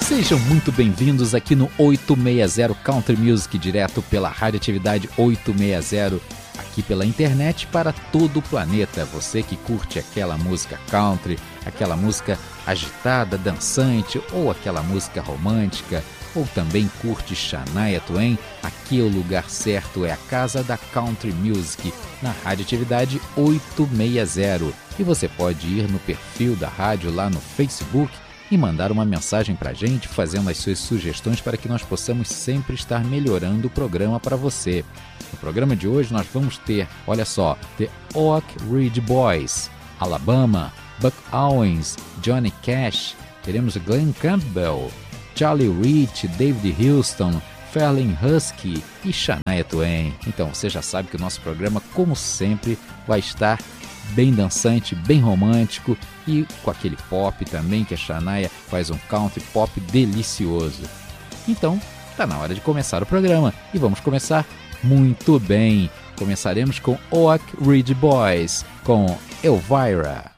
Sejam muito bem-vindos aqui no 860 Country Music, direto pela Radioatividade 860, aqui pela internet para todo o planeta. Você que curte aquela música country, aquela música agitada, dançante, ou aquela música romântica, ou também curte Shania Twain, aqui é o lugar certo, é a Casa da Country Music, na Radioatividade 860. E você pode ir no perfil da rádio lá no Facebook e mandar uma mensagem para a gente, fazendo as suas sugestões para que nós possamos sempre estar melhorando o programa para você. No programa de hoje nós vamos ter, olha só, The Oak Ridge Boys, Alabama, Buck Owens, Johnny Cash, teremos Glenn Campbell, Charlie Rich, David Houston, Ferlin Husky e Shania Twain. Então você já sabe que o nosso programa, como sempre, vai estar bem dançante, bem romântico e com aquele pop também, que a Shania faz um country pop delicioso. Então, tá na hora de começar o programa e vamos começar muito bem. Começaremos com Oak Ridge Boys, com Elvira.